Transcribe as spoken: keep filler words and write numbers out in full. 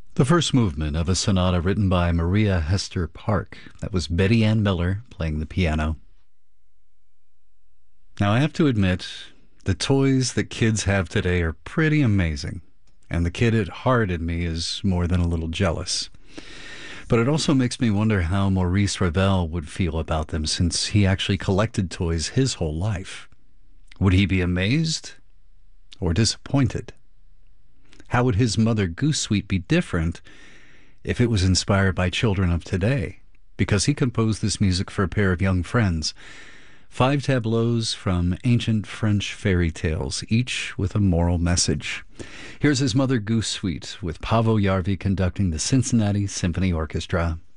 The first movement of a sonata written by Maria Hester Park. That was Betty Ann Miller playing the piano. Now, I have to admit, the toys that kids have today are pretty amazing. And the kid at heart in me is more than a little jealous. But it also makes me wonder how Maurice Ravel would feel about them, since he actually collected toys his whole life. Would he be amazed or disappointed? How would his Mother Goose Suite be different if it was inspired by children of today? Because he composed this music for a pair of young friends. Five tableaus from ancient French fairy tales, each with a moral message. Here's his Mother Goose Suite with Paavo Järvi conducting the Cincinnati Symphony Orchestra.